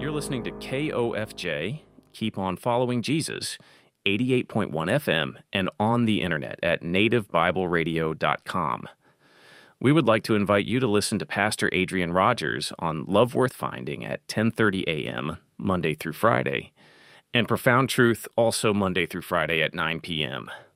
You're listening to KOFJ, Keep On Following Jesus, 88.1 FM, and on the internet at nativebibleradio.com. We would like to invite you to listen to Pastor Adrian Rogers on Love Worth Finding at 10:30 a.m., Monday through Friday, and Profound Truth also Monday through Friday at 9 p.m.